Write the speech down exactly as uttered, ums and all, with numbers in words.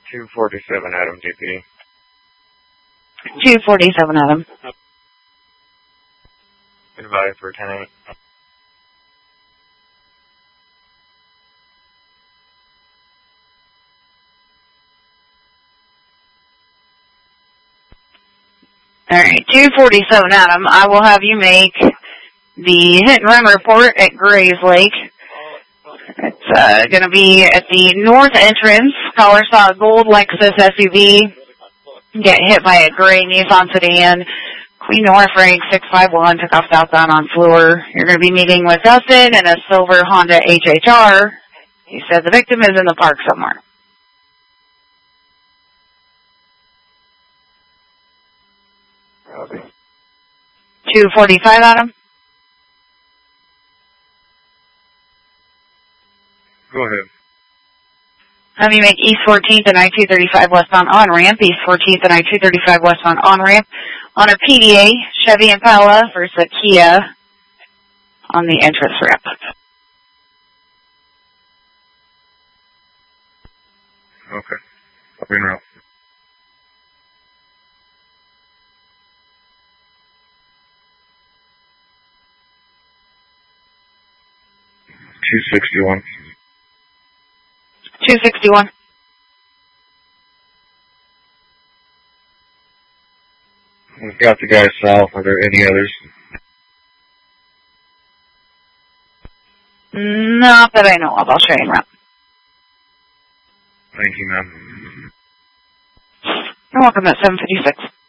two forty-seven, Adam, D P D. two forty-seven, Adam. Advise for ten eight. Alright, two forty-seven, Adam. I will have you make the hit and run report at Grays Lake. It's uh, going to be at the north entrance. Caller saw a gold Lexus S U V get hit by a gray Nissan sedan. Queen North rank six five one, took off southbound on Fleur. You're going to be meeting with Dustin in a silver Honda H H R. He said the victim is in the park somewhere. two forty-five, Adam. Go ahead. Have you make East fourteenth and I two thirty-five westbound on-ramp, East fourteenth and I two thirty-five westbound on-ramp, on a P D A, Chevy Impala versus a Kia on the entrance ramp. Okay. I'll be in route. two sixty-one. two sixty-one. We've got the guy south. Are there any others? Not that I know of. I'll show you around. Thank you, ma'am. You're welcome at seven fifty-six.